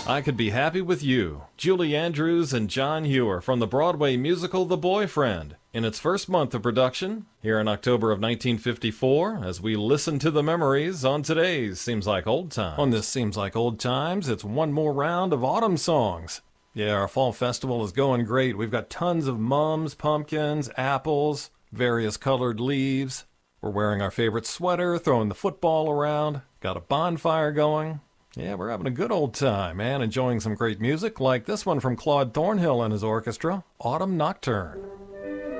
I Could Be Happy With You, Julie Andrews and John Hewer from the Broadway musical The Boyfriend. In its first month of production, here in October of 1954, as we listen to the memories on today's Seems Like Old Times. On this Seems Like Old Times, it's one more round of autumn songs. Yeah, our fall festival is going great. We've got tons of mums, pumpkins, apples, various colored leaves. We're wearing our favorite sweater, throwing the football around, got a bonfire going. Yeah, we're having a good old time, man, enjoying some great music like this one from Claude Thornhill and his orchestra, Autumn Nocturne.